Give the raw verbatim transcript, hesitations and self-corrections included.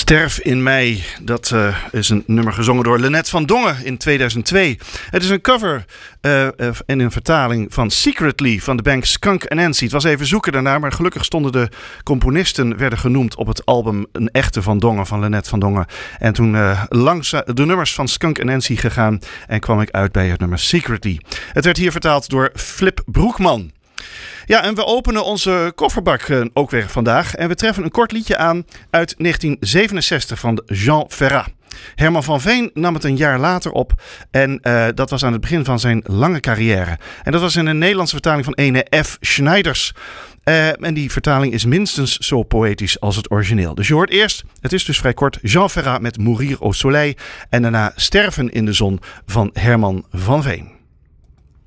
Sterf in mei, dat uh, is een nummer gezongen door Lynette van Dongen in tweeduizend twee. Het is een cover uh, uh, en een vertaling van Secretly van de band Skunk Anansie. Het was even zoeken daarna, maar gelukkig stonden de componisten werden genoemd op het album Een Echte van Dongen van Lynette van Dongen. En toen uh, langs de nummers van Skunk Anansie gegaan en kwam ik uit bij het nummer Secretly. Het werd hier vertaald door Flip Broekman. Ja, en we openen onze kofferbak uh, ook weer vandaag. En we treffen een kort liedje aan uit negentien zevenenzestig van Jean Ferrat. Herman van Veen nam het een jaar later op. En uh, dat was aan het begin van zijn lange carrière. En dat was in een Nederlandse vertaling van ene F. Schneiders. Uh, en die vertaling is minstens zo poëtisch als het origineel. Dus je hoort eerst, het is dus vrij kort, Jean Ferrat met Mourir au Soleil. En daarna Sterven in de zon van Herman van Veen.